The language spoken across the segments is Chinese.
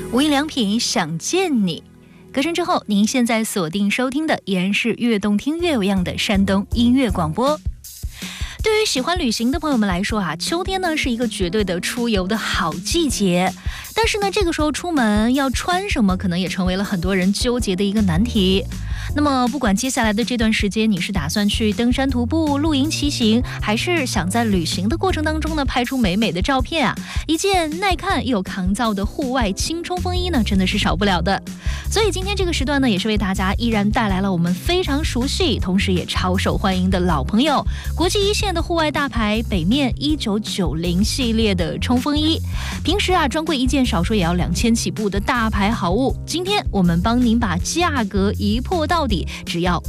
无印良品想见你。歌声之后，您现在锁定收听的依然是越动听越有样的山东音乐广播。对于喜欢旅行的朋友们来说啊，秋天呢是一个绝对的出游的好季节。但是呢，这个时候出门要穿什么，可能也成为了很多人纠结的一个难题。那么不管接下来的这段时间你是打算去登山徒步、露营骑行，还是想在旅行的过程当中呢拍出美美的照片啊，一件耐看又抗造的户外轻冲锋衣呢真的是少不了的。所以今天这个时段呢，也是为大家依然带来了我们非常熟悉同时也超受欢迎的老朋友，国际一线的户外大牌北面1990系列的冲锋衣。平时啊专柜一件少说也要2000起步的大牌好物，今天我们帮您把价格一破到底，只要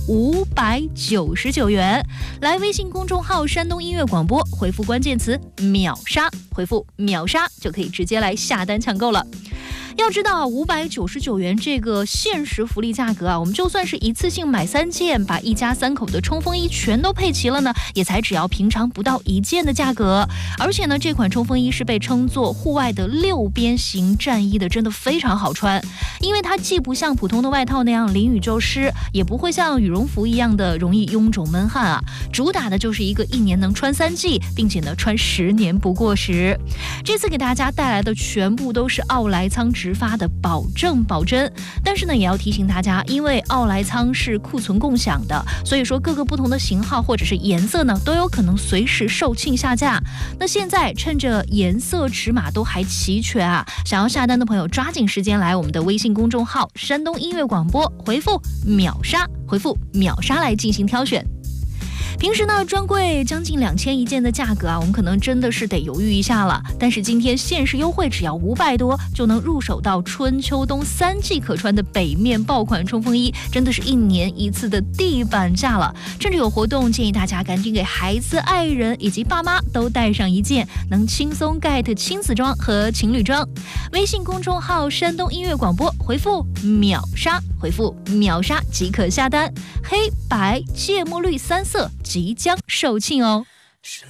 599元。来微信公众号山东音乐广播，回复关键词秒杀，回复秒杀就可以直接来下单抢购了。要知道599元这个限时福利价格啊，我们就算是一次性买3件，把一家3口的冲锋衣全都配齐了呢，也才只要平常不到1件的价格。而且呢，这款冲锋衣是被称作户外的6边形战衣的，真的非常好穿。因为它既不像普通的外套那样淋雨就湿，也不会像羽绒服一样的容易臃肿闷汗啊。主打的就是一个1年能穿3季，并且呢穿10年不过时。这次给大家带来的全部都是奥莱仓直发的保证保真，但是呢也要提醒大家，因为奥莱仓是库存共享的，所以说各个不同的型号或者是颜色呢都有可能随时售罄下架。那现在趁着颜色尺码都还齐全啊，想要下单的朋友抓紧时间来我们的微信公众号山东音乐广播，回复秒杀，回复秒杀来进行挑选。平时呢，专柜将近2000一件的价格啊，我们可能真的是得犹豫一下了。但是今天限时优惠，只要500多就能入手到春秋冬3季可穿的北面爆款冲锋衣，真的是1年1次的地板价了。趁着有活动，建议大家赶紧给孩子、爱人以及爸妈都带上一件，能轻松 get 亲子装和情侣装。微信公众号山东音乐广播，回复秒杀，回复秒杀即可下单。黑白芥末绿3色即将售罄哦。